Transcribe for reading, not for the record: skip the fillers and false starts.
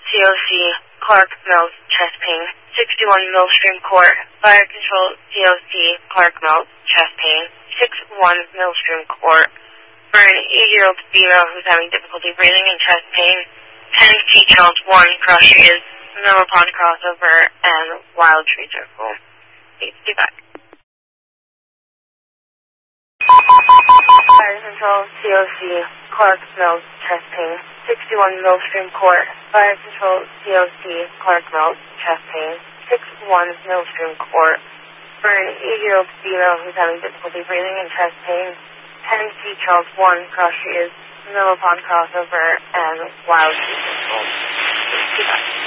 TOC, Clark Mills, chest pain. 61 Millstream Court, Fire Control, TOC, Clark Mills, chest pain. 61 Millstream Court, for an 8-year-old female who's having difficulty breathing and chest pain. 10 T. Charles 1, Cross Street, Miller Pond crossover, and Wild Tree Circle. Please be back. Fire Control, TOC, Clark Mills, chest pain. 61 Millstream Court, Fire Control, TOC, Clark Mills, chest pain. 61 Millstream Court, for an 8-year-old female who's having difficulty breathing and chest pain. 10 T. Charles 1, Cross Street, Miller Pond crossover, and Wild Tree Circle. Please be back.